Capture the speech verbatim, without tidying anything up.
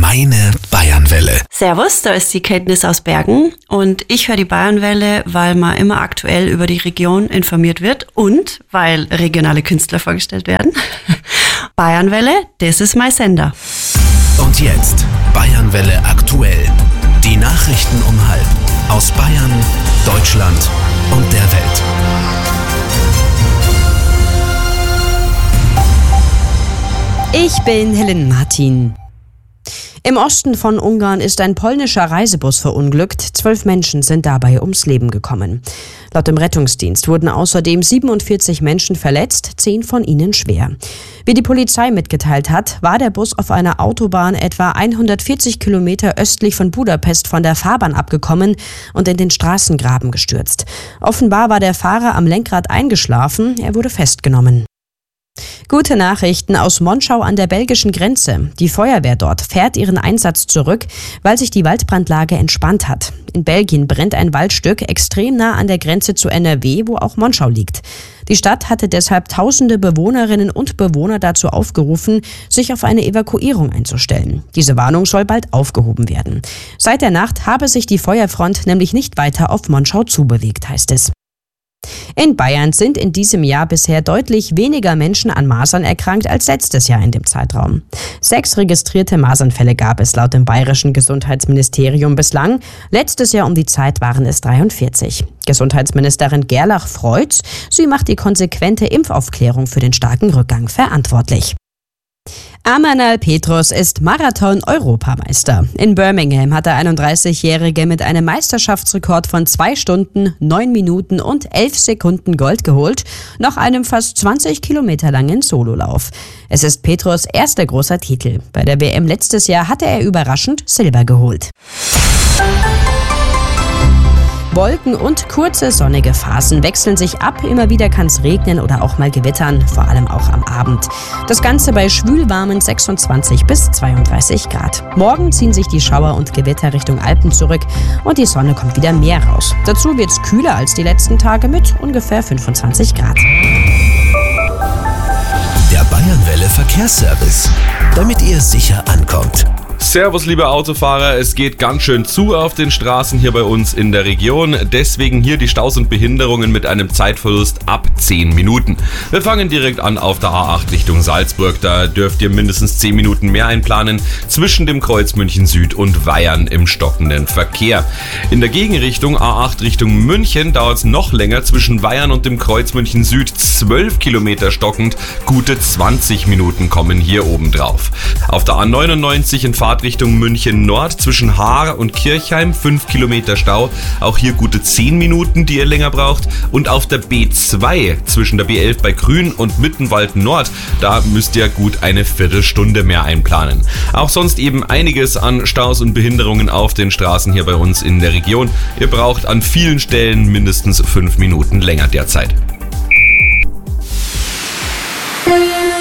Meine Bayernwelle. Servus, da ist die Kenntnis aus Bergen und ich höre die Bayernwelle, weil man immer aktuell über die Region informiert wird und weil regionale Künstler vorgestellt werden. Bayernwelle, das ist mein Sender. Und jetzt Bayernwelle aktuell. Die Nachrichten um halb aus Bayern, Deutschland und der Welt. Ich bin Helen Martin. Im Osten von Ungarn ist ein polnischer Reisebus verunglückt. Zwölf Menschen sind dabei ums Leben gekommen. Laut dem Rettungsdienst wurden außerdem siebenundvierzig Menschen verletzt, zehn von ihnen schwer. Wie die Polizei mitgeteilt hat, war der Bus auf einer Autobahn etwa hundertvierzig Kilometer östlich von Budapest von der Fahrbahn abgekommen und in den Straßengraben gestürzt. Offenbar war der Fahrer am Lenkrad eingeschlafen, er wurde festgenommen. Gute Nachrichten aus Monschau an der belgischen Grenze. Die Feuerwehr dort fährt ihren Einsatz zurück, weil sich die Waldbrandlage entspannt hat. In Belgien brennt ein Waldstück extrem nah an der Grenze zu N R W, wo auch Monschau liegt. Die Stadt hatte deshalb tausende Bewohnerinnen und Bewohner dazu aufgerufen, sich auf eine Evakuierung einzustellen. Diese Warnung soll bald aufgehoben werden. Seit der Nacht habe sich die Feuerfront nämlich nicht weiter auf Monschau zubewegt, heißt es. In Bayern sind in diesem Jahr bisher deutlich weniger Menschen an Masern erkrankt als letztes Jahr in dem Zeitraum. Sechs registrierte Masernfälle gab es laut dem bayerischen Gesundheitsministerium bislang. Letztes Jahr um die Zeit waren es dreiundvierzig. Gesundheitsministerin Gerlach freut's. Sie macht die konsequente Impfaufklärung für den starken Rückgang verantwortlich. Amanal Petros ist Marathon-Europameister. In Birmingham hat der einunddreißigjährige mit einem Meisterschaftsrekord von zwei Stunden, neun Minuten und elf Sekunden Gold geholt, nach einem fast zwanzig Kilometer langen Sololauf. Es ist Petros erster großer Titel. Bei der W M letztes Jahr hatte er überraschend Silber geholt. Wolken und kurze sonnige Phasen wechseln sich ab. Immer wieder kann es regnen oder auch mal gewittern, vor allem auch am Abend. Das Ganze bei schwülwarmen sechsundzwanzig bis zweiunddreißig Grad. Morgen ziehen sich die Schauer und Gewitter Richtung Alpen zurück und die Sonne kommt wieder mehr raus. Dazu wird es kühler als die letzten Tage mit ungefähr fünfundzwanzig Grad. Der Bayernwelle Verkehrsservice, damit ihr sicher ankommt. Servus, liebe Autofahrer, es geht ganz schön zu auf den Straßen hier bei uns in der Region. Deswegen hier die Staus und Behinderungen mit einem Zeitverlust ab zehn Minuten. Wir fangen direkt an auf der A acht Richtung Salzburg. Da dürft ihr mindestens zehn Minuten mehr einplanen zwischen dem Kreuz München Süd und Weyern im stockenden Verkehr. In der Gegenrichtung A acht Richtung München dauert es noch länger zwischen Weyern und dem Kreuz München Süd. zwölf Kilometer stockend, gute zwanzig Minuten kommen hier oben drauf. Auf der A neunundneunzig in Richtung München Nord zwischen Haar und Kirchheim fünf Kilometer Stau, auch hier gute zehn Minuten, die ihr länger braucht. Und auf der B zwei zwischen der B elf bei Grün und Mittenwald Nord, da müsst ihr gut eine Viertelstunde mehr einplanen. Auch sonst eben einiges an Staus und Behinderungen auf den Straßen hier bei uns in der Region. Ihr braucht an vielen Stellen mindestens fünf Minuten länger derzeit.